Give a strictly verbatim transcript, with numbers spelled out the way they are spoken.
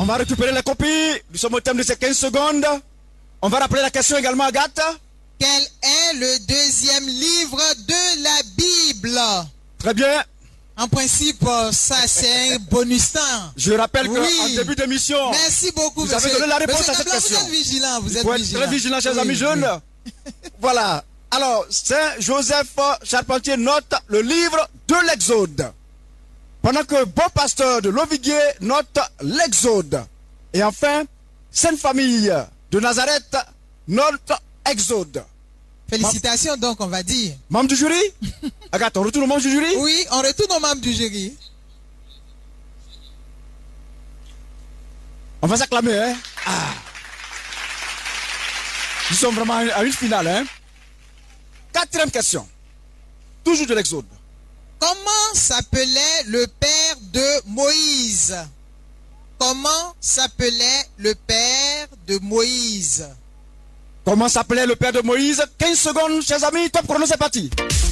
On va récupérer les copies. Nous sommes au thème de ces quinze secondes. On va rappeler la question également, Agathe. Quel est le deuxième livre de la Bible? Très bien. En principe, ça c'est un bonus temps. Je rappelle Oui. qu'en début d'émission, Merci beaucoup, vous avez monsieur. donné la réponse Monsieur à cette Nabla, question. Vous êtes vigilant, vous il êtes faut être vigilant. très vigilant, chers Oui, amis oui. jeunes. Voilà. Alors, Saint Joseph Charpentier note le livre de l'Exode. Pendant que Bon Pasteur de Loviguier note l'Exode. Et enfin, Sainte Famille de Nazareth note Exode. Félicitations donc, on va dire. Membre du jury? Agathe, on retourne au membre du jury? Oui, on retourne aux membres du jury. On va s'acclamer, hein? Ah. Nous sommes vraiment à une finale, hein? Quatrième question. Toujours de l'Exode. Comment s'appelait le père de Moïse? Comment s'appelait le père de Moïse? Comment s'appelait le père de Moïse? quinze secondes, chers amis. Top chrono, c'est parti.